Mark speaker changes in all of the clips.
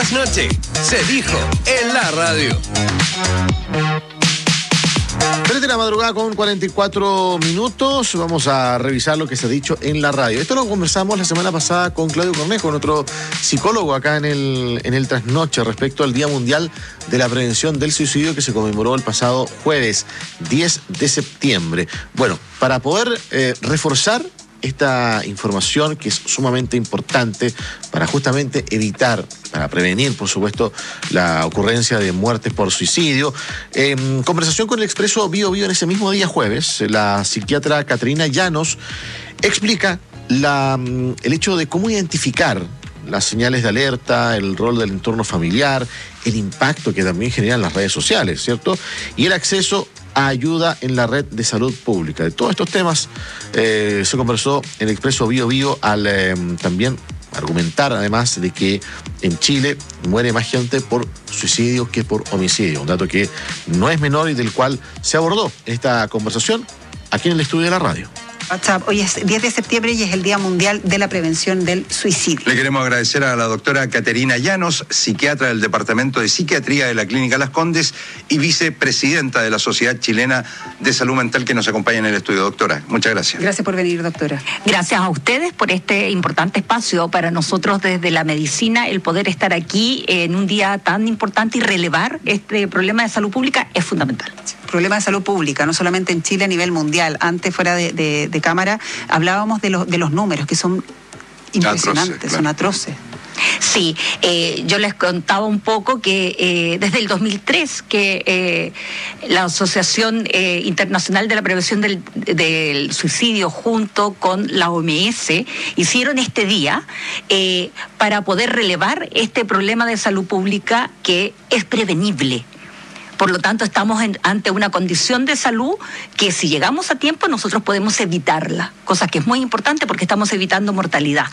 Speaker 1: Noche se dijo en la radio.
Speaker 2: 3 de la madrugada con 44 minutos. Vamos a revisar lo que se ha dicho en la radio. Esto lo conversamos la semana pasada con Claudio Cornejo, nuestro psicólogo acá en el Trasnoche, respecto al Día Mundial de la Prevención del Suicidio que se conmemoró el pasado jueves 10 de septiembre. Bueno, para poder reforzar esta información que es sumamente importante para justamente evitar, para prevenir, por supuesto, la ocurrencia de muertes por suicidio. En conversación con el Expreso Bío Bío en ese mismo día jueves, la psiquiatra Caterina Llanos explica el hecho de cómo identificar las señales de alerta, el rol del entorno familiar, el impacto que también generan las redes sociales, ¿cierto? Y el acceso a ayuda en la red de salud pública. De todos estos temas se conversó en el Expreso Bío Bío al también argumentar, además, de que en Chile muere más gente por suicidio que por homicidio. Un dato que no es menor y del cual se abordó esta conversación aquí en el estudio de la radio.
Speaker 3: WhatsApp. Hoy es 10 de septiembre y es el Día Mundial de la Prevención del Suicidio.
Speaker 4: Le queremos agradecer a la doctora Caterina Llanos, psiquiatra del Departamento de Psiquiatría de la Clínica Las Condes y vicepresidenta de la Sociedad Chilena de Salud Mental, que nos acompaña en el estudio. Doctora, muchas gracias.
Speaker 3: Gracias por venir, doctora.
Speaker 5: Gracias a ustedes por este importante espacio. Para nosotros desde la medicina, el poder estar aquí en un día tan importante y relevar este problema de salud pública es fundamental.
Speaker 3: Problema de salud pública, no solamente en Chile, a nivel mundial. Antes, fuera de cámara, hablábamos de los números, que son impresionantes, atroces, claro. Son atroces.
Speaker 5: Sí, yo les contaba un poco que desde el 2003 que la Asociación Internacional de la Prevención del Suicidio junto con la OMS hicieron este día para poder relevar este problema de salud pública que es prevenible. Por lo tanto, estamos ante una condición de salud que si llegamos a tiempo nosotros podemos evitarla, cosa que es muy importante porque estamos evitando mortalidad.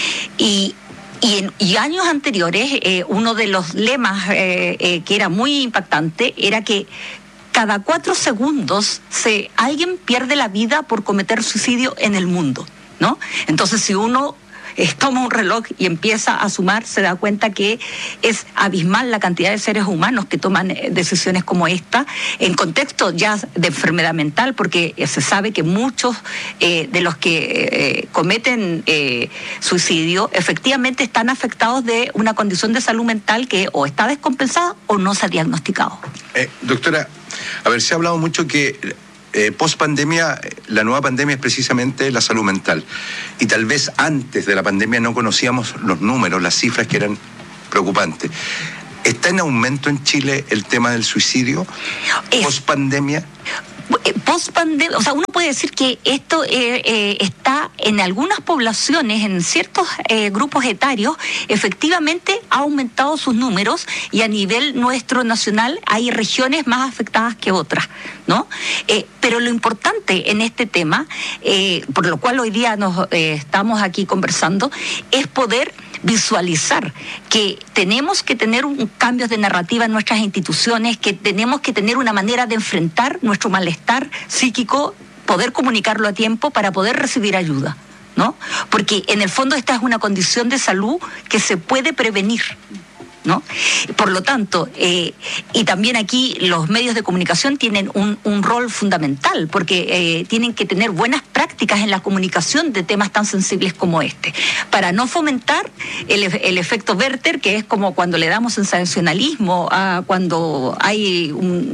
Speaker 5: Y años anteriores, uno de los lemas que era muy impactante era que cada 4 segundos alguien pierde la vida por cometer suicidio en el mundo, ¿no? Entonces, si uno toma un reloj y empieza a sumar, se da cuenta que es abismal la cantidad de seres humanos que toman decisiones como esta, en contexto ya de enfermedad mental, porque se sabe que muchos de los que cometen suicidio efectivamente están afectados de una condición de salud mental que o está descompensada o no se ha diagnosticado.
Speaker 4: Doctora, a ver, se ha hablado mucho que post-pandemia, la nueva pandemia es precisamente la salud mental. Y tal vez antes de la pandemia no conocíamos los números, las cifras que eran preocupantes. ¿Está en aumento en Chile el tema del suicidio post-pandemia?
Speaker 5: Post-pandemia, o sea, uno puede decir que esto está en algunas poblaciones, en ciertos grupos etarios, efectivamente ha aumentado sus números y a nivel nuestro nacional hay regiones más afectadas que otras, ¿no? Pero lo importante en este tema, por lo cual hoy día estamos aquí conversando, es poder visualizar que tenemos que tener un cambio de narrativa en nuestras instituciones, que tenemos que tener una manera de enfrentar nuestro malestar psíquico, poder comunicarlo a tiempo para poder recibir ayuda, ¿no? Porque en el fondo esta es una condición de salud que se puede prevenir, ¿no? Por lo tanto, y también aquí los medios de comunicación tienen un rol fundamental, porque tienen que tener buenas prácticas en la comunicación de temas tan sensibles como este, para no fomentar el efecto Werther, que es como cuando le damos sensacionalismo a cuando hay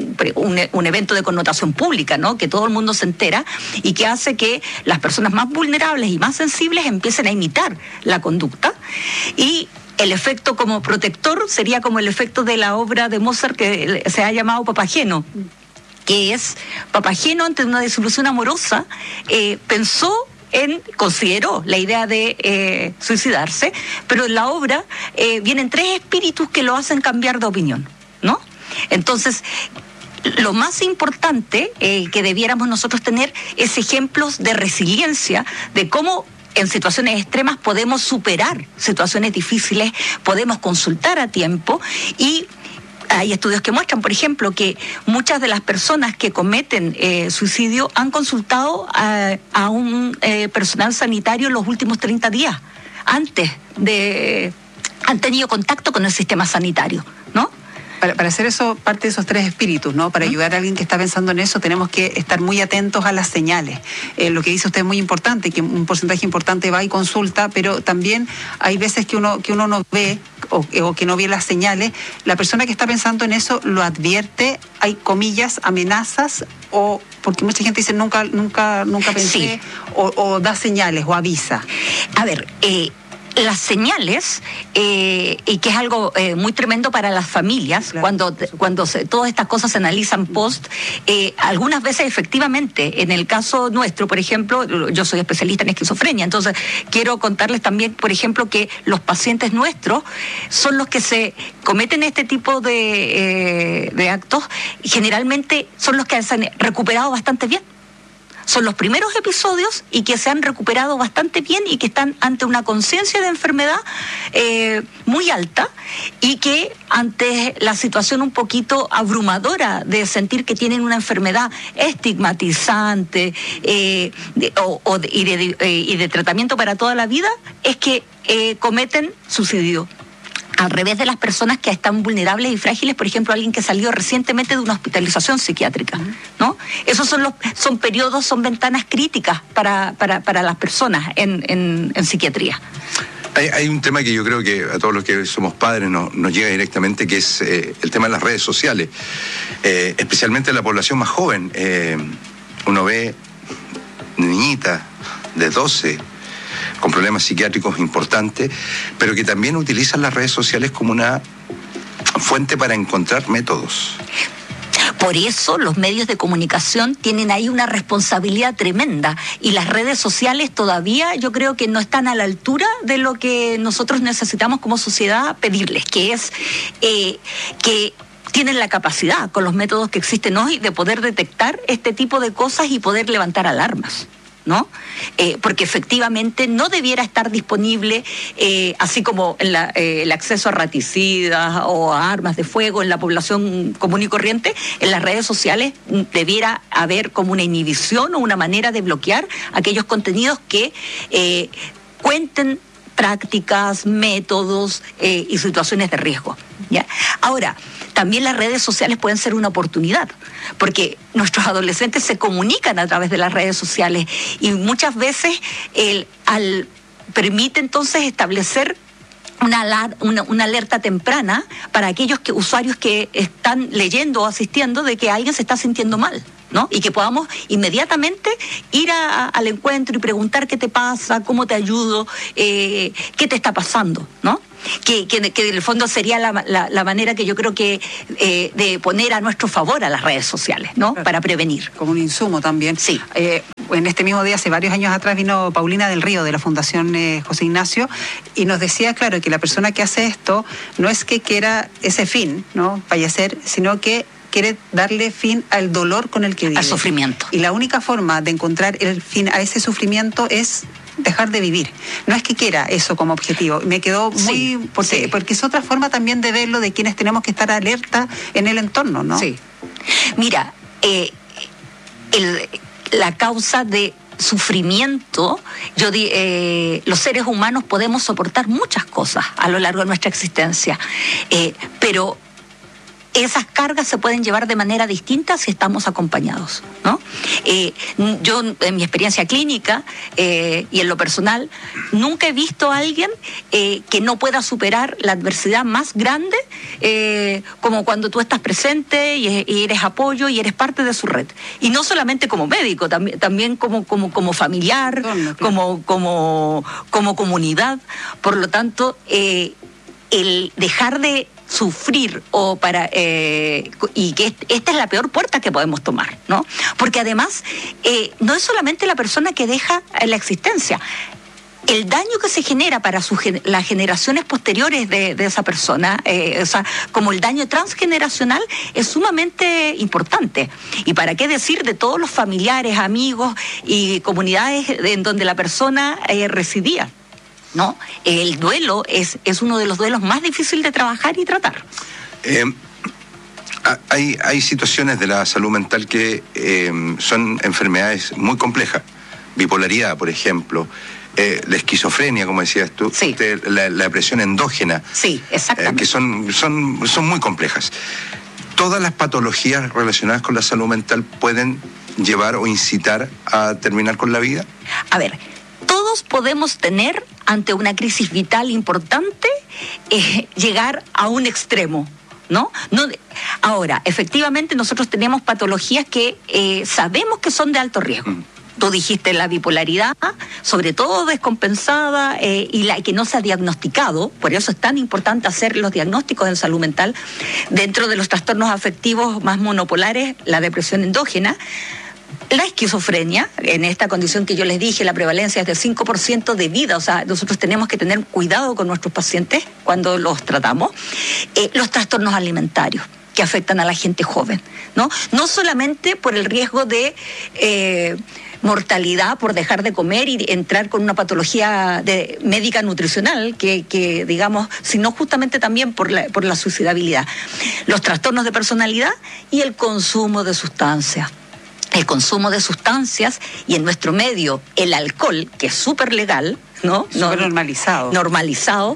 Speaker 5: un evento de connotación pública, ¿no? Que todo el mundo se entera y que hace que las personas más vulnerables y más sensibles empiecen a imitar la conducta. Y el efecto como protector sería como el efecto de la obra de Mozart que se ha llamado Papageno, que es Papageno ante una disolución amorosa, consideró la idea de suicidarse, pero en la obra vienen 3 espíritus que lo hacen cambiar de opinión, ¿no? Entonces, lo más importante que debiéramos nosotros tener es ejemplos de resiliencia, de cómo en situaciones extremas podemos superar situaciones difíciles, podemos consultar a tiempo y hay estudios que muestran, por ejemplo, que muchas de las personas que cometen suicidio han consultado a un personal sanitario en los últimos 30 días, antes de han tenido contacto con el sistema sanitario, ¿no?
Speaker 3: Para hacer eso, parte de esos tres espíritus, ¿no? Para ayudar a alguien que está pensando en eso, tenemos que estar muy atentos a las señales. Lo que dice usted es muy importante, que un porcentaje importante va y consulta, pero también hay veces que uno no ve o que no ve las señales. La persona que está pensando en eso lo advierte, hay comillas, amenazas, o porque mucha gente dice nunca pensé, sí. o da señales o avisa.
Speaker 5: A ver, las señales, y que es algo muy tremendo para las familias, claro. cuando todas estas cosas se analizan post, algunas veces efectivamente, en el caso nuestro, por ejemplo, yo soy especialista en esquizofrenia, entonces quiero contarles también, por ejemplo, que los pacientes nuestros son los que se cometen este tipo de actos, y generalmente son los que se han recuperado bastante bien. Son los primeros episodios y que se han recuperado bastante bien y que están ante una conciencia de enfermedad muy alta, y que ante la situación un poquito abrumadora de sentir que tienen una enfermedad estigmatizante y de tratamiento para toda la vida, es que cometen suicidio. Al revés de las personas que están vulnerables y frágiles, por ejemplo, alguien que salió recientemente de una hospitalización psiquiátrica, ¿no? Esos son periodos, son ventanas críticas para las personas en psiquiatría.
Speaker 4: Hay un tema que yo creo que a todos los que somos padres nos llega directamente, que es el tema de las redes sociales, especialmente en la población más joven. Uno ve niñitas de 12 con problemas psiquiátricos importantes, pero que también utilizan las redes sociales como una fuente para encontrar métodos.
Speaker 5: Por eso los medios de comunicación tienen ahí una responsabilidad tremenda, y las redes sociales todavía yo creo que no están a la altura de lo que nosotros necesitamos como sociedad pedirles, que es que tienen la capacidad, con los métodos que existen hoy, de poder detectar este tipo de cosas y poder levantar alarmas, ¿no? Porque efectivamente no debiera estar disponible, así como el acceso a raticidas o a armas de fuego en la población común y corriente. En las redes sociales debiera haber como una inhibición o una manera de bloquear aquellos contenidos que cuenten prácticas, métodos y situaciones de riesgo, ¿ya? Ahora, también las redes sociales pueden ser una oportunidad, porque nuestros adolescentes se comunican a través de las redes sociales, y muchas veces permite entonces establecer una alerta temprana para aquellos usuarios que están leyendo o asistiendo de que alguien se está sintiendo mal, ¿no? Y que podamos inmediatamente ir al encuentro y preguntar qué te pasa, cómo te ayudo, qué te está pasando, ¿no? Que en el fondo sería la manera que yo creo que de poner a nuestro favor a las redes sociales, ¿no? Claro. Para prevenir.
Speaker 3: Como un insumo también.
Speaker 5: Sí.
Speaker 3: En este mismo día, hace varios años atrás, vino Paulina del Río de la Fundación José Ignacio, y nos decía, claro, que la persona que hace esto no es que quiera ese fin, ¿no? Fallecer, sino que quiere darle fin al dolor con el que vive.
Speaker 5: Al sufrimiento.
Speaker 3: Y la única forma de encontrar el fin a ese sufrimiento es dejar de vivir. No es que quiera eso como objetivo. Me quedó muy...
Speaker 5: Sí,
Speaker 3: porque es otra forma también de verlo, de quienes tenemos que estar alerta en el entorno, ¿no?
Speaker 5: Sí. Mira, la causa de sufrimiento, los seres humanos podemos soportar muchas cosas a lo largo de nuestra existencia, pero esas cargas se pueden llevar de manera distinta si estamos acompañados, ¿no? Yo, en mi experiencia clínica y en lo personal, nunca he visto a alguien que no pueda superar la adversidad más grande, como cuando tú estás presente y eres apoyo y eres parte de su red. Y no solamente como médico, también como familiar, claro. como comunidad. Por lo tanto, el dejar de sufrir y que esta es la peor puerta que podemos tomar, ¿no? Porque además no es solamente la persona que deja la existencia, el daño que se genera para las generaciones posteriores de esa persona, como el daño transgeneracional, es sumamente importante. Y para qué decir de todos los familiares, amigos y comunidades en donde la persona residía, ¿no? El duelo es uno de los duelos más difíciles de trabajar y tratar.
Speaker 4: Hay situaciones de la salud mental que son enfermedades muy complejas. Bipolaridad, por ejemplo, la esquizofrenia, como decías tú,
Speaker 5: Sí.
Speaker 4: la depresión endógena,
Speaker 5: Sí, exactamente.
Speaker 4: que son muy complejas. Todas las patologías relacionadas con la salud mental pueden llevar o incitar a terminar con la vida.
Speaker 5: A ver, todos podemos tener, ante una crisis vital importante, llegar a un extremo, ¿no? Ahora, efectivamente, nosotros tenemos patologías que sabemos que son de alto riesgo. Tú dijiste la bipolaridad, sobre todo descompensada y la que no se ha diagnosticado, por eso es tan importante hacer los diagnósticos en salud mental. Dentro de los trastornos afectivos más monopolares, la depresión endógena, la esquizofrenia, en esta condición que yo les dije, la prevalencia es del 5% de vida, o sea, nosotros tenemos que tener cuidado con nuestros pacientes cuando los tratamos. Los trastornos alimentarios, que afectan a la gente joven, ¿no? No solamente por el riesgo de mortalidad por dejar de comer y entrar con una patología médica nutricional, que digamos, sino justamente también por la suicidabilidad. Los trastornos de personalidad y el consumo de sustancias. El consumo de sustancias y en nuestro medio el alcohol, que es súper legal, ¿no?
Speaker 3: Súper normalizado.
Speaker 5: Normalizado,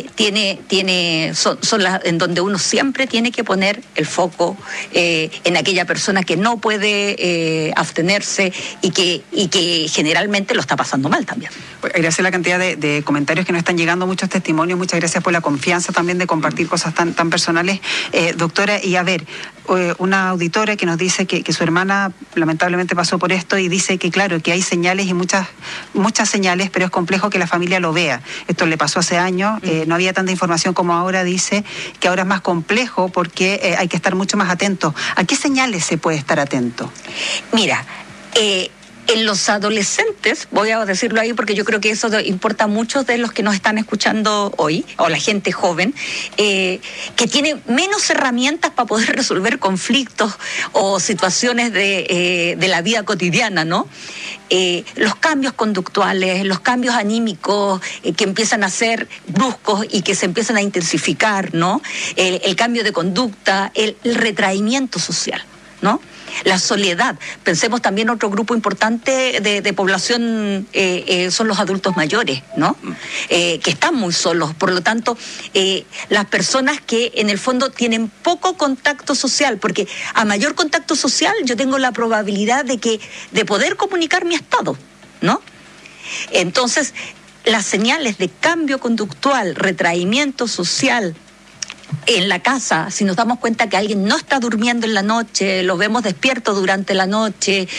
Speaker 5: son las en donde uno siempre tiene que poner el foco en aquella persona que no puede abstenerse y que generalmente lo está pasando mal también.
Speaker 3: Gracias a la cantidad de comentarios que nos están llegando, muchos testimonios, muchas gracias por la confianza también de compartir cosas tan personales. Doctora, y a ver, una auditora que nos dice que su hermana lamentablemente pasó por esto y dice que claro, que hay señales y muchas señales, pero es complejo que la familia lo vea. Esto le pasó hace años, no había tanta información como ahora, dice que ahora es más complejo porque hay que estar mucho más atento. ¿A qué señales se puede estar atento?
Speaker 5: Mira, en los adolescentes, voy a decirlo ahí porque yo creo que eso importa a muchos de los que nos están escuchando hoy, o la gente joven, que tiene menos herramientas para poder resolver conflictos o situaciones de la vida cotidiana, ¿no? Los cambios conductuales, los cambios anímicos que empiezan a ser bruscos y que se empiezan a intensificar, ¿no? El cambio de conducta, el retraimiento social, ¿no? La soledad. Pensemos también otro grupo importante de población son los adultos mayores, ¿no? Que están muy solos. Por lo tanto, las personas que en el fondo tienen poco contacto social, porque a mayor contacto social yo tengo la probabilidad de poder comunicar mi estado, ¿no? Entonces, las señales de cambio conductual, retraimiento social, en la casa, si nos damos cuenta que alguien no está durmiendo en la noche, lo vemos despierto durante la noche,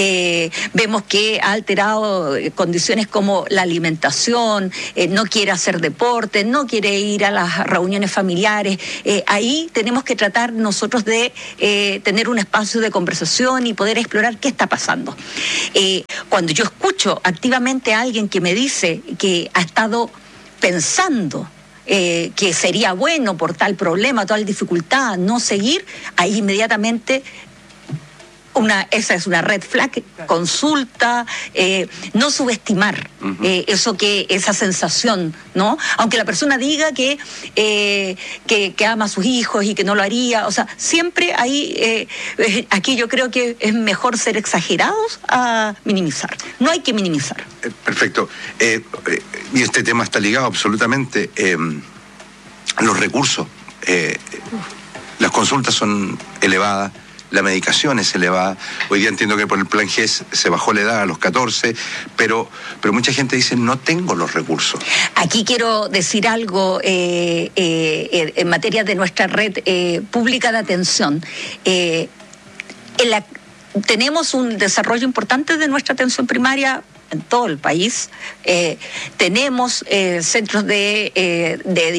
Speaker 5: vemos que ha alterado condiciones como la alimentación, no quiere hacer deporte, no quiere ir a las reuniones familiares, ahí tenemos que tratar nosotros de tener un espacio de conversación y poder explorar qué está pasando. Cuando yo escucho activamente a alguien que me dice que ha estado pensando que sería bueno por tal problema, tal dificultad, no seguir, ahí inmediatamente esa es una red flag, consulta, no subestimar esa sensación, ¿no? Aunque la persona diga que ama a sus hijos y que no lo haría, o sea, siempre ahí, aquí yo creo que es mejor ser exagerados a minimizar, no hay que minimizar.
Speaker 4: Perfecto. Y este tema está ligado absolutamente. Los recursos. Las consultas son elevadas, la medicación es elevada. Hoy día entiendo que por el plan GES se bajó la edad a los 14, pero mucha gente dice no tengo los recursos.
Speaker 5: Aquí quiero decir algo en materia de nuestra red pública de atención. Tenemos un desarrollo importante de nuestra atención primaria en todo el país. Tenemos centros de